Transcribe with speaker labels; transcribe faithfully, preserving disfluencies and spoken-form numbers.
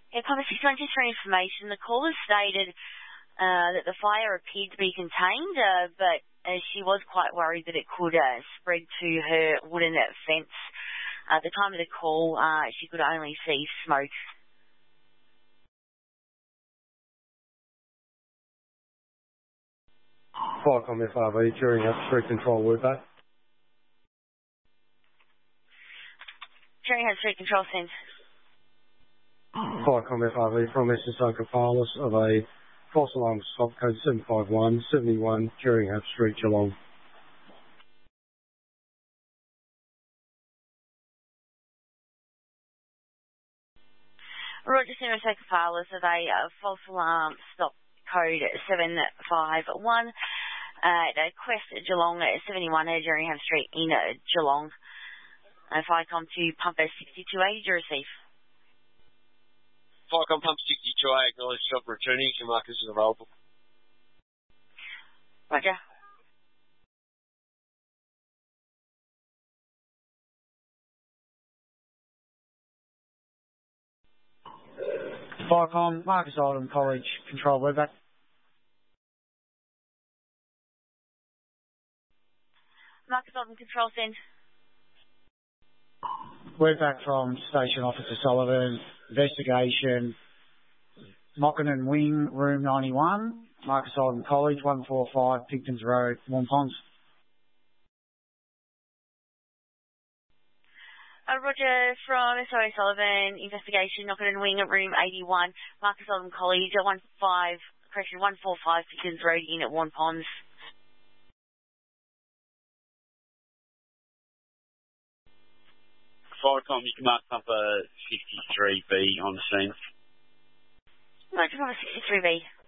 Speaker 1: Yeah, Papa six one, just for information, the caller stated uh, that the fire appeared to be contained, uh, but uh, she was quite worried that it could uh, spread to her wooden fence. At the time of the call, uh, she could only see smoke.
Speaker 2: Firecom F R V, during up street control worker.
Speaker 1: During street control sense.
Speaker 2: Firecom F R V from S S O Capalis of a false alarm stop code seven five one seven one during up street Geelong.
Speaker 1: Roger, Sarah Capalis of a uh, false alarm stop code seven five one at uh, Quest Geelong seventy-one Durham Street in uh, Geelong. Uh, Firecom to Pumper sixty-two eighty to receive.
Speaker 3: Firecom Pump sixty-two A, acknowledged shop returning. Your markers is available.
Speaker 1: Roger.
Speaker 4: Firecom, Marcus Oldham College, control webback.
Speaker 1: Marcus Oldham control send.
Speaker 4: Webback from Station Officer Sullivan, investigation, Mockinnon Wing, room ninety-one, Marcus Oldham College, one four five, Pictons Road, Warnponds.
Speaker 1: Uh, Roger, from S O A Sullivan, investigation, Mockinnon Wing, room eighty-one, Marcus Oldham College, one five, correction, one four five, Pictons Road in at Warnponds.
Speaker 3: Firecom, you can mark Pumper sixty-three B on the scene.
Speaker 1: Roger, Pumper sixty-three B.